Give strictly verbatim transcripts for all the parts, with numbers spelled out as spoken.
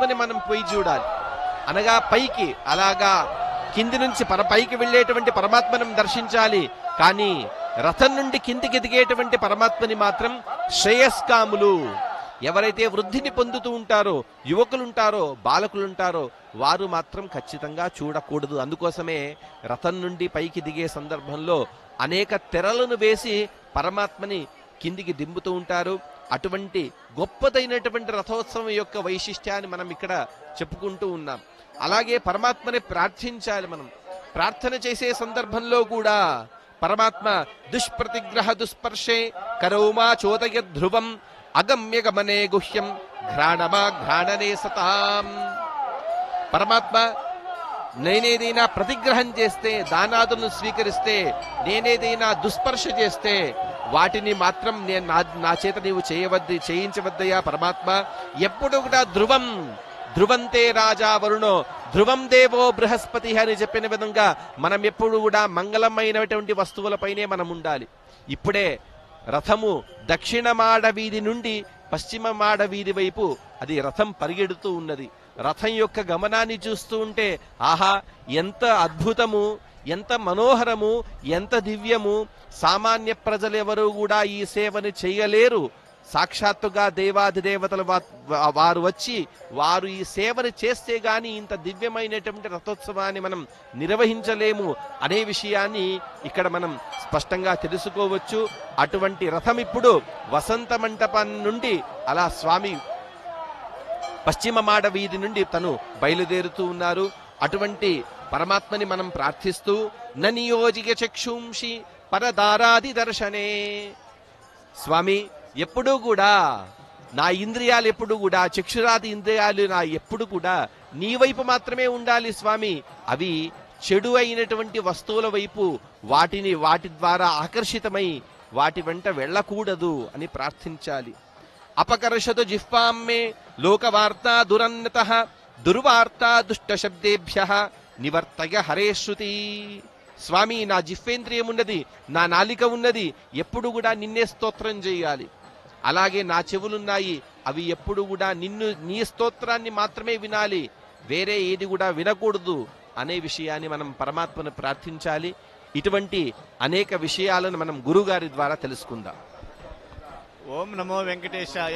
పరమాత్మని మనం పోయి చూడాలి, అనగా పైకి, అలాగా కింది నుంచి పర పైకి వెళ్ళేటువంటి పరమాత్మను దర్శించాలి. కానీ రథం నుండి కిందికి ఎదిగేటువంటి పరమాత్మని మాత్రం శ్రేయస్కాములు, ఎవరైతే వృద్ధిని పొందుతూ ఉంటారో, యువకులుంటారో, బాలకులుంటారో వారు మాత్రం ఖచ్చితంగా చూడకూడదు. అందుకోసమే రథం నుండి పైకి దిగే సందర్భంలో అనేక తెరలను వేసి పరమాత్మని కిందికి దింపుతూ ఉంటారు. అటువంటి గొప్పదైనటువంటి రథోత్సవం యొక్క వైశిష్ట్యాన్ని మనం ఇక్కడ చెప్పుకుంటూ ఉన్నాం. అలాగే పరమాత్మని ప్రార్థించాలి. మనం ప్రార్థన చేసే సందర్భంలో కూడా పరమాత్మ దుష్ప్రతిగ్రహ దుస్పర్శే కరోమా చోదయ ధ్రువం అగమ్య గమనే గుహ్యం ఘ్రాణమా ఘ్రాణనే సతాం. పరమాత్మ నేనేదైనా ప్రతిగ్రహం చేస్తే, దానాదులను స్వీకరిస్తే, నేనేదైనా దుస్పర్శ చేస్తే వాటిని మాత్రం నేను నా చేత నీవు చేయవద్దు చేయించవద్దయా పరమాత్మ. ఎప్పుడు కూడా ధ్రువం ధ్రువంతే రాజా వరుణో ధ్రువం దేవో బృహస్పతి అని చెప్పిన విధంగా మనం ఎప్పుడు కూడా మంగళమైనటువంటి వస్తువులపైనే మనం ఉండాలి. ఇప్పుడే రథము దక్షిణ మాడ వీధి నుండి పశ్చిమ మాడ వీధి వైపు అది రథం పరిగెడుతూ ఉన్నది. రథం యొక్క గమనాన్ని చూస్తూ ఉంటే ఆహా, ఎంత అద్భుతము, ఎంత మనోహరము, ఎంత దివ్యము. సామాన్య ప్రజలెవరూ కూడా ఈ సేవని చేయలేరు. సాక్షాత్తుగా దేవాదిదేవతలు వారు వచ్చి వారు ఈ సేవని చేస్తే గాని ఇంత దివ్యమైనటువంటి రథోత్సవాన్ని మనం నిర్వహించలేము అనే విషయాన్ని ఇక్కడ మనం స్పష్టంగా తెలుసుకోవచ్చు. అటువంటి రథం ఇప్పుడు వసంత మంటపం నుండి అలా స్వామి పశ్చిమ మాడ వీధి నుండి తను బయలుదేరుతూ ఉన్నారు. అటువంటి పరమాత్మని మనం ప్రార్థిస్తూ ననియోజిక చక్షుంషి పరదారాది దర్శనే. స్వామి, ఎప్పుడూ కూడా నా ఇంద్రియాలు ఎప్పుడు కూడా చక్షురాది ఇంద్రియాలు నా ఎప్పుడు కూడా నీ వైపు మాత్రమే ఉండాలి స్వామి. అవి చెడు అయినటువంటి వస్తువుల వైపు వాటిని వాటి ద్వారా ఆకర్షితమై వాటి వెంట వెళ్ళకూడదు అని ప్రార్థించాలి. అపకర్షతు జిహ్వామ్మే లోకవార్తా దురన్నత దుర్వార్తా దుష్ట శబ్దేభ్య నివర్తయ హరే శృతి. స్వామి, నా జిహ్వేంద్రియం ఉన్నది, నా నాలిక ఉన్నది, ఎప్పుడు కూడా నిన్నే స్తోత్రం చేయాలి. అలాగే నా చెవులున్నాయి, అవి ఎప్పుడు కూడా నిన్ను నీ స్తోత్రాన్ని మాత్రమే వినాలి, వేరే ఏది కూడా వినకూడదు అనే విషయాన్ని మనం పరమాత్మను ప్రార్థించాలి. ఇటువంటి అనేక విషయాలను మనం గురుగారి ద్వారా తెలుసుకుందాం. ఓం నమో వెంకటేశాయ.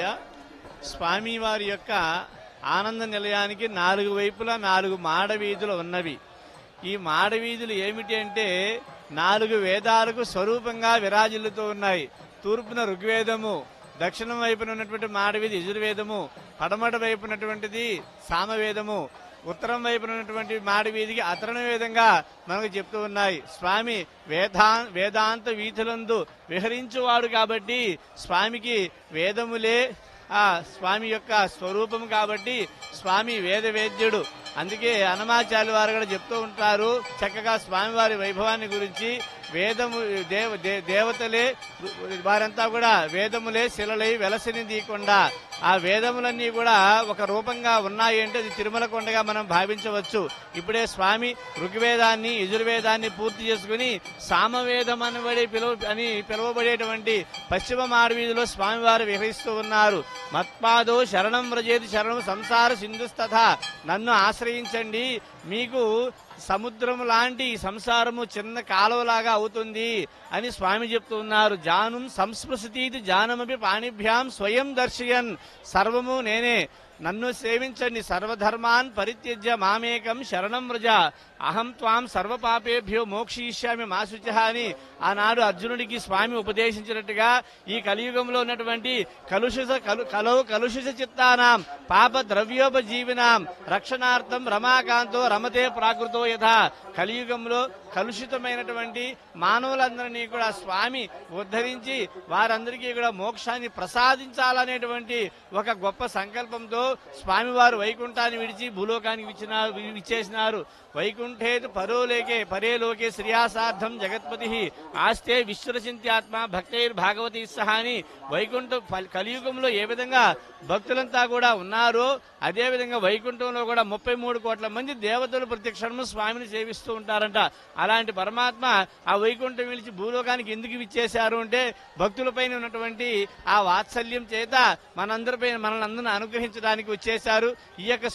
స్వామివారి యొక్క ఆనంద నిలయానికి నాలుగు వైపులా నాలుగు మాడవీధులు ఉన్నవి. ఈ మాడవీధులు ఏమిటి అంటే నాలుగు వేదాలకు స్వరూపంగా విరాజిల్లుతూ ఉన్నాయి. తూర్పున ఋగ్వేదము, దక్షిణం వైపున ఉన్నటువంటి మాడవీధి యజుర్వేదము, పడమట వైపు ఉన్నటువంటిది సామవేదము, ఉత్తరం వైపున ఉన్నటువంటి మాడవీధికి అతరణ వేదంగా మనకు చెప్తూ ఉన్నాయి. స్వామి వేదా వేదాంత వీధులందు విహరించువాడు కాబట్టి స్వామికి వేదములే ఆ స్వామి యొక్క స్వరూపం కాబట్టి స్వామి వేద వేద్యుడు. అందుకే హనుమాచార్య వారు కూడా చెప్తూ ఉంటారు చక్కగా స్వామివారి వైభవాన్ని గురించి. వేదము దేవ దేవతలే వారంతా కూడా వేదములే శిలలై వెలసిని దీకుండా ఆ వేదములన్నీ కూడా ఒక రూపంగా ఉన్నాయి అంటే అది తిరుమల కొండగా మనం భావించవచ్చు. ఇప్పుడే స్వామి ఋగ్వేదాన్ని యజుర్వేదాన్ని పూర్తి చేసుకుని సామవేదం అనబడి పిలువ అని పిలువబడేటువంటి పశ్చిమ మాడవీధిలో స్వామివారు విహరిస్తూ ఉన్నారు. మత్పాదో శరణం వ్రజేది శరణం సంసార సింధుస్తథా, నన్ను ఆశ్రయించండి, మీకు సముద్రం లాంటి సంసారము చిన్న కాలువలాగా అవుతుంది అని స్వామి చెప్తూ ఉన్నారు. జానం సంస్పృశతీతి జానమపి పాణిభ్యాం స్వయం దర్శయన్, సర్వము నేనే, నన్ను సేవించండి. సర్వధర్మాన్ పరిత్యజ్య మామేకం శరణం వ్రజ అహం త్వాం సర్వపాపేభ్యో మోక్షయిష్యామి మా శుచః అని ఆనాడు అర్జునుడికి స్వామి ఉపదేశించినట్టుగా ఈ కలియుగంలో ఉన్నటువంటి కలుషిత కలౌ కలుషిత చిత్తానాం పాప ద్రవ్యోపజీవినాం రక్షణార్థం రమాకాంతో రమతే ప్రాకృతో యథా. కలియుగంలో కలుషితమైనటువంటి మానవులందరినీ కూడా స్వామి ఉద్ధరించి వారందరికీ కూడా మోక్షాన్ని ప్రసాదించాలనేటువంటి ఒక గొప్ప సంకల్పంతో స్వామివారు వైకుంఠాన్ని విడిచి భూలోకానికి విచ్చేసినారు. వైకుంఠేతు పరోలేకే పరేలోకే శ్రీయాసార్థం జగత్పతి ఆస్తే విశ్వరచింత్యాత్మ భక్తైర్ భాగవతి సహా అని వైకుంఠ కలియుగంలో ఏ విధంగా భక్తులంతా కూడా ఉన్నారో అదేవిధంగా వైకుంఠంలో కూడా ముప్పై మూడు కోట్ల మంది దేవతలు ప్రతి క్షణము స్వామిని సేవిస్తూ ఉంటారంట. అలాంటి పరమాత్మ ఆ వైకుంఠం విడిచి భూలోకానికి ఎందుకు విచ్చేశారు అంటే భక్తులపైన ఉన్నటువంటి ఆ వాత్సల్యం చేత మనందరిపైన మనల్ని అందరిని అనుగ్రహించడానికి వచ్చేశారు. ఈ యొక్క